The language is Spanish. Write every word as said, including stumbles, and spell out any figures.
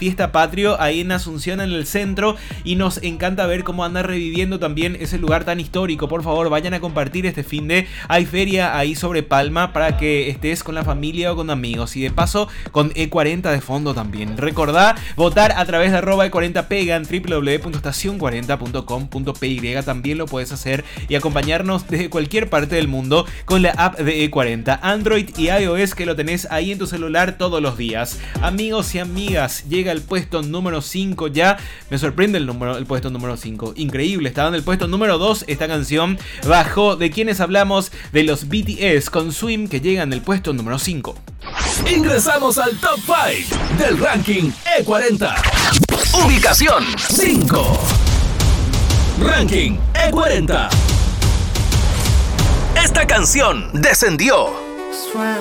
Fiesta Patrio ahí en Asunción, en el centro, y nos encanta ver cómo anda reviviendo también ese lugar tan histórico. Por favor, vayan a compartir este fin de, hay feria ahí sobre Palma para que estés con la familia o con amigos, y de paso con E cuarenta de fondo también. Recordá votar a través de arroba E cuarenta pega en doble u doble u doble u punto estación cuarenta punto com punto pe ye, también lo puedes hacer y acompañarnos desde cualquier parte del mundo con la app de E cuarenta, Android y iOS, que lo tenés ahí en tu celular todos los días. Amigos y amigas, llega el puesto número cinco ya. Me sorprende el, número, el puesto número cinco. Increíble, estaba en el puesto número dos esta canción. Bajó. ¿De quiénes hablamos? De los B T S con Swim, que llega en el puesto número cinco. Ingresamos al top cinco del ranking E cuarenta. Ubicación cinco. Ranking E cuarenta. Esta canción descendió.